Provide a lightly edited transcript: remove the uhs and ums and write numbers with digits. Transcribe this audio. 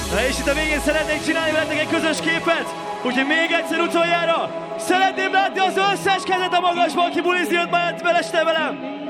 Na és itt a végén szeretnék csinálni veletek egy közös képet, úgyhogy még egyszer utoljára szeretném látni az összes kezet a magasban, aki bulizni jött ma este velem.